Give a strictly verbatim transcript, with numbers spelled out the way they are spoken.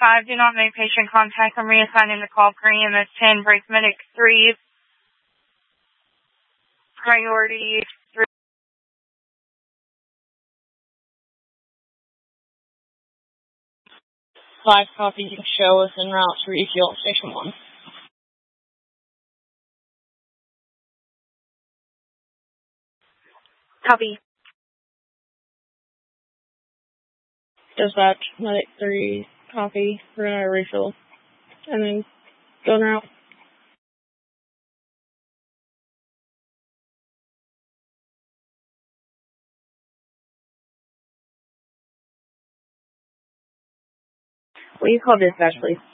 five, do not make patient contact. I'm reassigning the call for E M S ten, Break Medic three, priority three. Five copy, you can show us en route to refuel station one. Copy. Dispatch, Medic three, copy, we're gonna refuel, and then go en route. Will you call dispatch, please?